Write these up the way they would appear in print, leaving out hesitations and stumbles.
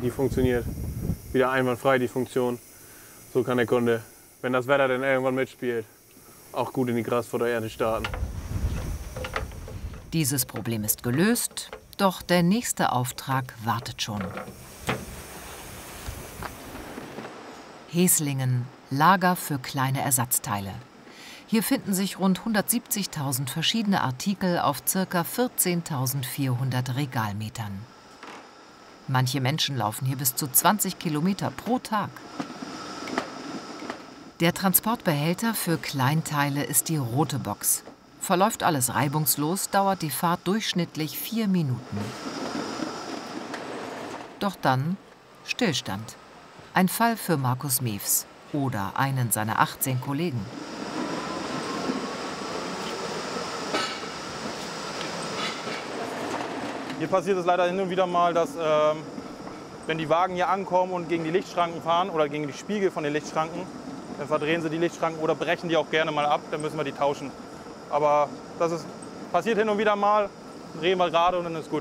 die funktioniert wieder einwandfrei, die Funktion. So kann der Kunde, wenn das Wetter dann irgendwann mitspielt, auch gut in die Grasfutterernte starten. Dieses Problem ist gelöst, doch der nächste Auftrag wartet schon. Heslingen, Lager für kleine Ersatzteile. Hier finden sich rund 170.000 verschiedene Artikel auf ca. 14.400 Regalmetern. Manche Menschen laufen hier bis zu 20 Kilometer pro Tag. Der Transportbehälter für Kleinteile ist die rote Box. Verläuft alles reibungslos, dauert die Fahrt durchschnittlich 4 Minuten. Doch dann Stillstand. Ein Fall für Markus Mews oder einen seiner 18 Kollegen. Hier passiert es leider hin und wieder mal, dass wenn die Wagen hier ankommen und gegen die Lichtschranken fahren oder gegen die Spiegel von den Lichtschranken, dann verdrehen sie die Lichtschranken oder brechen die auch gerne mal ab, dann müssen wir die tauschen. Aber passiert hin und wieder mal, drehen wir gerade und dann ist gut.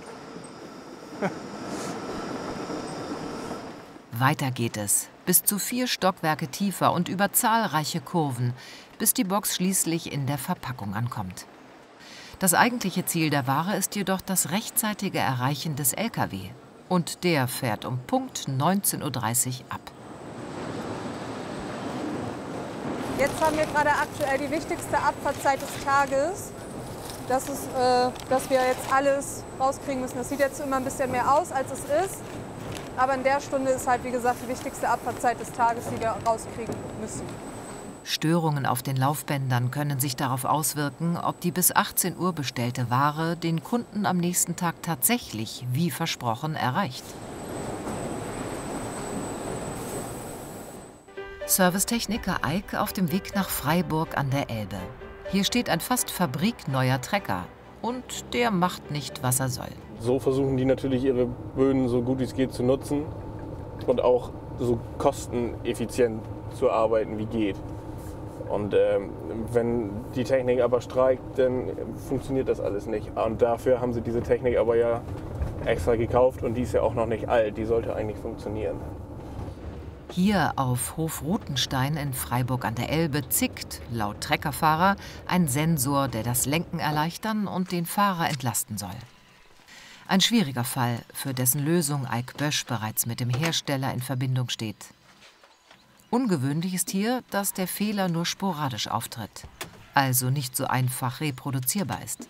Weiter geht es, bis zu 4 Stockwerke tiefer und über zahlreiche Kurven, bis die Box schließlich in der Verpackung ankommt. Das eigentliche Ziel der Ware ist jedoch das rechtzeitige Erreichen des LKW. Und der fährt um Punkt 19:30 Uhr ab. Jetzt haben wir gerade aktuell die wichtigste Abfahrtzeit des Tages. Das ist, dass wir jetzt alles rauskriegen müssen. Das sieht jetzt immer ein bisschen mehr aus, als es ist. Aber in der Stunde ist halt, wie gesagt, die wichtigste Abfahrtzeit des Tages, die wir rauskriegen müssen. Störungen auf den Laufbändern können sich darauf auswirken, ob die bis 18 Uhr bestellte Ware den Kunden am nächsten Tag tatsächlich, wie versprochen, erreicht. Servicetechniker Eik auf dem Weg nach Freiburg an der Elbe. Hier steht ein fast fabrikneuer Trecker und der macht nicht, was er soll. So versuchen die natürlich ihre Böden so gut wie es geht zu nutzen und auch so kosteneffizient zu arbeiten wie geht. Und wenn die Technik aber streikt, dann funktioniert das alles nicht. Und dafür haben sie diese Technik aber ja extra gekauft und die ist ja auch noch nicht alt, die sollte eigentlich funktionieren. Hier auf Hof Rutenstein in Freiburg an der Elbe zickt, laut Treckerfahrer, ein Sensor, der das Lenken erleichtern und den Fahrer entlasten soll. Ein schwieriger Fall, für dessen Lösung Eik Bösch bereits mit dem Hersteller in Verbindung steht. Ungewöhnlich ist hier, dass der Fehler nur sporadisch auftritt, also nicht so einfach reproduzierbar ist.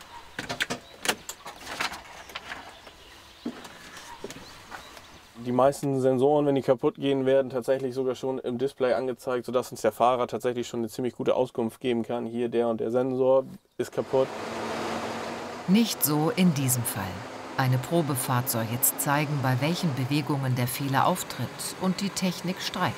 Die meisten Sensoren, wenn die kaputt gehen, werden tatsächlich sogar schon im Display angezeigt, sodass uns der Fahrer tatsächlich schon eine ziemlich gute Auskunft geben kann. Hier, der und der Sensor ist kaputt. Nicht so in diesem Fall. Eine Probefahrt soll jetzt zeigen, bei welchen Bewegungen der Fehler auftritt und die Technik streikt.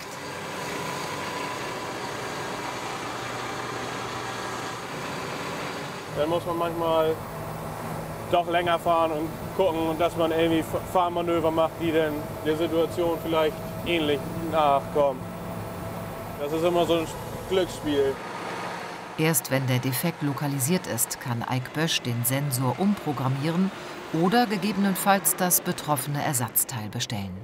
Dann muss man manchmal doch länger fahren und gucken, dass man irgendwie Fahrmanöver macht, die dann der Situation vielleicht ähnlich nachkommen. Das ist immer so ein Glücksspiel. Erst wenn der Defekt lokalisiert ist, kann Eik Bösch den Sensor umprogrammieren oder gegebenenfalls das betroffene Ersatzteil bestellen.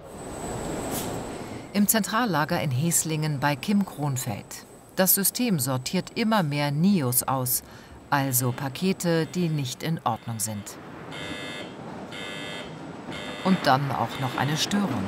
Im Zentrallager in Heslingen bei Kim Kronfeld. Das System sortiert immer mehr NIOs aus, also Pakete, die nicht in Ordnung sind. Und dann auch noch eine Störung.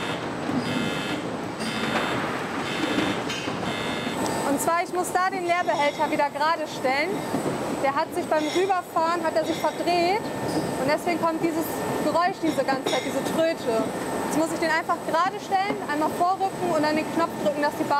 Und zwar, ich muss da den Leerbehälter wieder gerade stellen. Der hat sich beim Rüberfahren, hat er sich verdreht. Und deswegen kommt dieses Geräusch diese ganze Zeit, diese Tröte. Jetzt muss ich den einfach gerade stellen, einmal vorrücken und dann den Knopf drücken, dass die Bahn